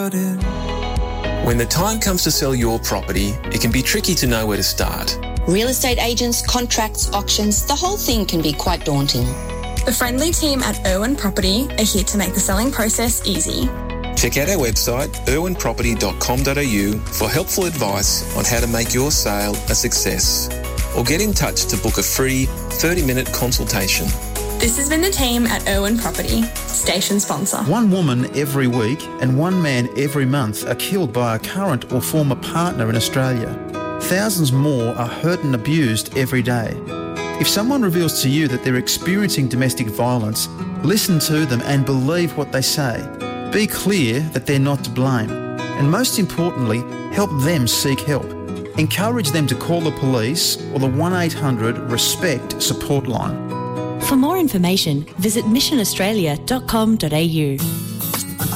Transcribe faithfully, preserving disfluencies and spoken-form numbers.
burden. When the time comes to sell your property, it can be tricky to know where to start. Real estate agents, contracts, auctions, the whole thing can be quite daunting. The friendly team at Irwin Property are here to make the selling process easy. Check out our website, irwin property dot com dot a u, for helpful advice on how to make your sale a success. Or get in touch to book a free thirty-minute consultation. This has been the team at Irwin Property, station sponsor. One woman every week and one man every month are killed by a current or former partner in Australia. Thousands more are hurt and abused every day. If someone reveals to you that they're experiencing domestic violence, listen to them and believe what they say. Be clear that they're not to blame. And most importantly, help them seek help. Encourage them to call the police or the one eight hundred RESPECT support line. For more information, visit mission australia dot com dot a u.